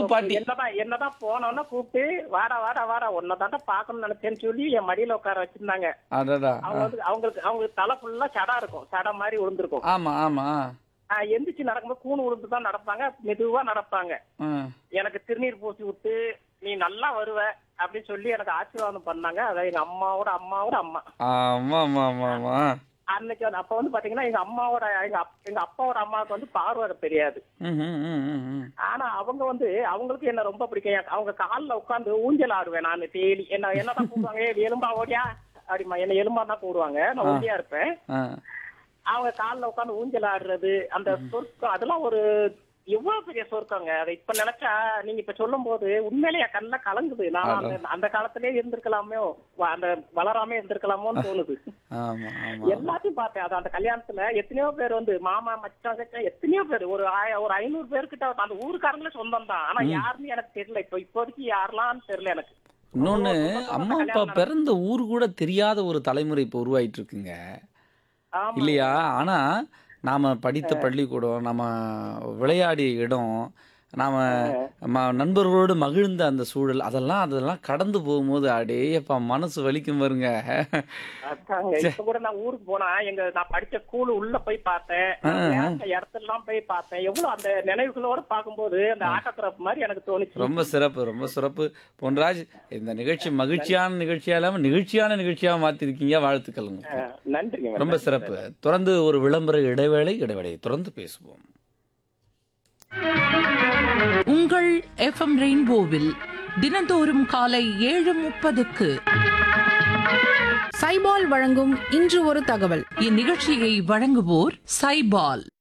விளக்கு பாட்டி. என்னதான் போனோம்னா கூப்பிட்டு வாடா வாடா வாடா உன்னதாண்டா பாக்கணும்னு நினைச்சேன்னு சொல்லி என் மடியில உட்கார வச்சிருந்தாங்க. அடடா. அவங்களுக்கு தலை ஃபுல்லா சடா இருக்கும், சடா மாதிரி விழுந்திருக்கும். ஆமா ஆமா. எந்திரிச்சு நடக்கும்போது கூணு விழுந்து தான் நடப்பாங்க, மெதுவா நடப்பாங்க. எனக்கு திருநீர் பூசி விட்டு நீ நல்லா வருவ அப்படின்னு சொல்லி எனக்கு ஆசீர்வாதம் பண்ணாங்க. அதான் எங்க அம்மாவோட அம்மாவோட அம்மா. ஆமா ஆமா ஆமா ஆமா. அன்னைக்கு அப்ப வந்து பாத்தீங்கன்னா எங்க அப்பாவோட அம்மாவுக்கு வந்து பார்வை தெரியாது. ஆனா அவங்க வந்து அவங்களுக்கு என்ன ரொம்ப பிடிக்கும். அவங்க கால்ல உட்காந்து ஊஞ்சல் ஆடுவேன் நான் டெய்லி. என்னதான் கூடுவாங்க, எலும்பா ஓடியா அப்படிமா, என்ன எலும்பா தான் கூடுவாங்க, நான் ஓடியா இருப்பேன். அவங்க கால்ல உட்காந்து ஊஞ்சல் ஆடுறது, அந்த சொர்க்கம், அதெல்லாம் ஒரு எவ்வளவு பெரிய சொர்க்கங்க. அதை இப்ப நினைச்சா, நீங்க இப்ப சொல்லும் போது உண்மையிலேயே என் கண்ணுல கலங்குது. நான் அந்த காலத்திலேயே இருந்திருக்கலாமோ, அந்த வளராம இருந்திருக்கலாமோன்னு தோணுது. எல்லாத்தையும் பார்த்தேன். அது அந்த கல்யாணத்துல எத்தனையோ பேர் வந்து மாமா மச்சான் எத்தனையோ பேர், ஒரு 500 பேர்கிட்ட அந்த ஊருக்காரங்களே சொந்தம் தான். ஆனா யாருன்னு எனக்கு தெரியல. இப்போதைக்கு யாரெல்லாம் தெரியல எனக்கு. இன்னொன்னு, அம்மா அப்பா பிறந்த ஊர் கூட தெரியாத ஒரு தலைமுறை இப்போ உருவாயிட்டு இருக்குங்க இல்லையா? ஆனா நாம படித்த பள்ளிக்கூடம், நம்ம விளையாடிய இடம், நாம நண்பர்களோடு மகிழ்ந்த அந்த சூழல், அதெல்லாம் கடந்து போகும்போது அடேயப்பா மனசு வலிக்கும் பாருங்க. இப்ப கூட நான் ஊருக்கு போனா நான் படிச்ச ஸ்கூல் உள்ள போய் பார்த்தேன், இடத்தெல்லாம் போய் பார்த்தேன். எவ்வளவு அந்த நினைவுகளோட பார்க்கும்போது அந்த ஆட்டோகிராஃப் மாதிரி எனக்கு தோணுச்சு. ரொம்ப சிறப்பு, ரொம்ப சிறப்பு பொன்ராஜ். இந்த நிகழ்ச்சி மகிழ்ச்சியான நிகழ்ச்சியா இல்லாம நிகழ்ச்சியான நிகழ்ச்சியா மாத்திருக்கீங்க. வாழ்த்துக்களுங்க. நன்றிங்க. ரொம்ப சிறப்பு. தொடர்ந்து ஒரு விளம்பர இடைவேளை தொடர்ந்து பேசுவோம். உங்கள் FM ரெயின்போவில் தினந்தோறும் காலை 7:30க்கு சைபால் வழங்கும் இன்று ஒரு தகவல். இந்நிகழ்ச்சியை வழங்குவோர் சைபால்.